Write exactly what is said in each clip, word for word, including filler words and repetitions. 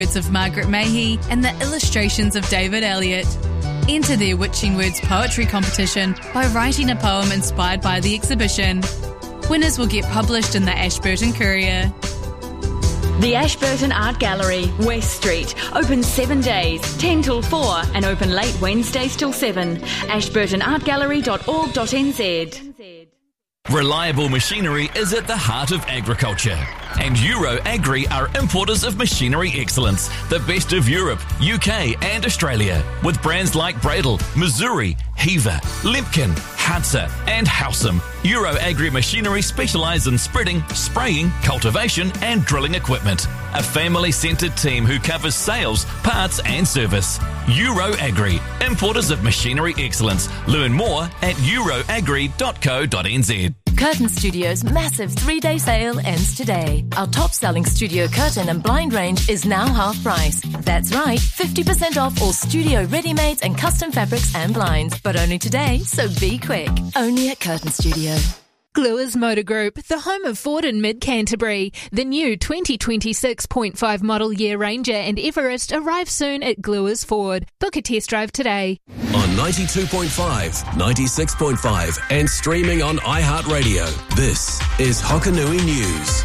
words of Margaret Mahy and the illustrations of David Elliott. Enter their Witching Words poetry competition by writing a poem inspired by the exhibition. Winners will get published in the Ashburton Courier. The Ashburton Art Gallery, West Street, open seven days, ten till four, and open late Wednesdays till seven. ashburton art gallery dot org dot n z. Reliable machinery is at the heart of agriculture. And Euro Agri are importers of machinery excellence, the best of Europe, U K and Australia, with brands like Bradle, Missouri, Heaver, Limpkin, Hansa and Howsam. Euro Agri Machinery specialise in spreading, spraying, cultivation and drilling equipment. A family-centred team who covers sales, parts and service. Euro Agri, importers of machinery excellence. Learn more at euro agri dot co dot n z. Curtain Studio's massive three-day sale ends today. Our top-selling studio curtain and blind range is now half price. That's right, fifty percent off all studio ready-mades and custom fabrics and blinds. But only today, so be quick. Only at Curtain Studio. Gluers Motor Group, the home of Ford in Mid-Canterbury. The new twenty twenty-six point five model year Ranger and Everest arrive soon at Gluers Ford. Book a test drive today. On ninety-two point five, ninety-six point five and streaming on iHeartRadio, this is Hokanui News.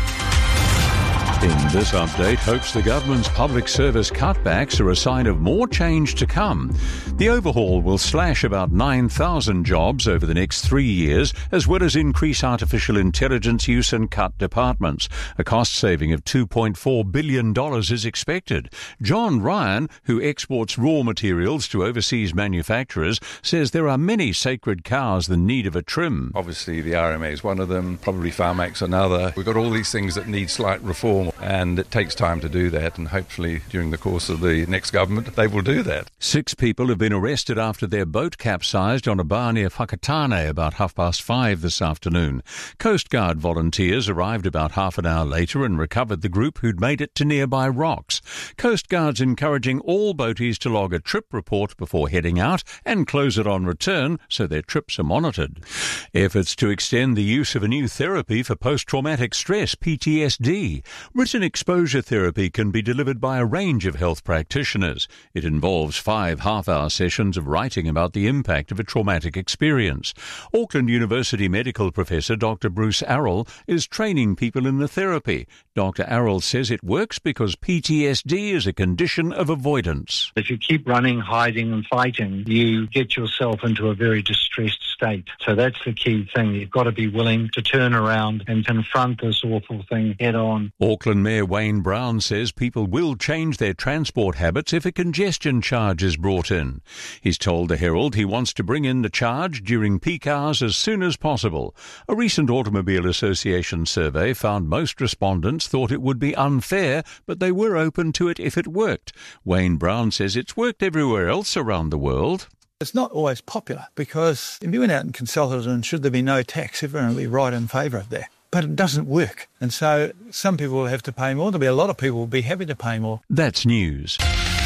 In this update, hopes the government's public service cutbacks are a sign of more change to come. The overhaul will slash about nine thousand jobs over the next three years, as well as increase artificial intelligence use and cut departments. A cost saving of two point four billion dollars is expected. John Ryan, who exports raw materials to overseas manufacturers, says there are many sacred cows that need of a trim. Obviously, the R M A is one of them, probably Pharmax another. We've got all these things that need slight reform, and it takes time to do that, and hopefully during the course of the next government they will do that. Six people have been arrested after their boat capsized on a bar near Whakatane about half past five this afternoon. Coast Guard volunteers arrived about half an hour later and recovered the group who'd made it to nearby rocks. Coast Guard's encouraging all boaties to log a trip report before heading out and close it on return so their trips are monitored. Efforts to extend the use of a new therapy for post-traumatic stress, P T S D. Written exposure therapy can be delivered by a range of health practitioners. It involves five half-hour sessions of writing about the impact of a traumatic experience. Auckland University medical professor Doctor Bruce Arrell is training people in the therapy. Doctor Arrell says it works because P T S D is a condition of avoidance. If you keep running, hiding and fighting, you get yourself into a very distressed state. So that's the key thing. You've got to be willing to turn around and confront this awful thing head on. Auckland Mayor Wayne Brown says people will change their transport habits if a congestion charge is brought in. He's told the Herald he wants to bring in the charge during peak hours as soon as possible. A recent Automobile Association survey found most respondents thought it would be unfair, but they were open to it if it worked. Wayne Brown says it's worked everywhere else around the world. It's not always popular because if you went out and consulted and should there be no tax, everyone would be right in favour of that. But it doesn't work. And so some people will have to pay more. There'll be a lot of people who will be happy to pay more. That's news.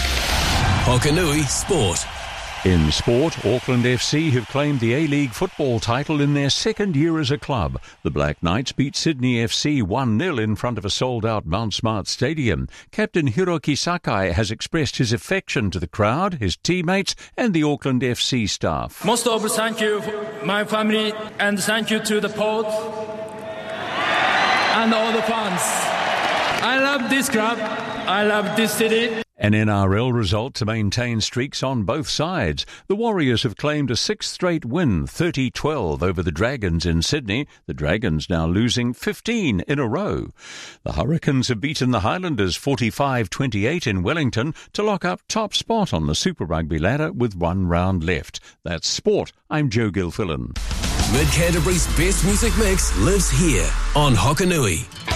Hokanui Sport. In sport, Auckland F C have claimed the A-League football title in their second year as a club. The Black Knights beat Sydney F C one nil in front of a sold-out Mount Smart Stadium. Captain Hiroki Sakai has expressed his affection to the crowd, his teammates and the Auckland F C staff. Most of all, thank you, my family, and thank you to the port and all the fans. I love this club. I love this city. An N R L result to maintain streaks on both sides. The Warriors have claimed a sixth straight win, thirty twelve, over the Dragons in Sydney. The Dragons now losing fifteen in a row. The Hurricanes have beaten the Highlanders forty-five twenty-eight in Wellington to lock up top spot on the Super Rugby ladder with one round left. That's sport. I'm Joe Gilfillan. Mid-Canterbury's best music mix lives here on Hokanui.